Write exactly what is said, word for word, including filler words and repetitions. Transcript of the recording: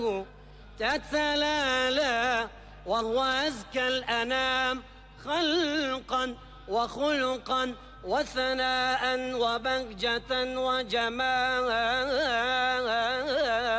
تتلالى وهو أزكى الأنام خلقا وخلقا وثناء وبهجة وجمال.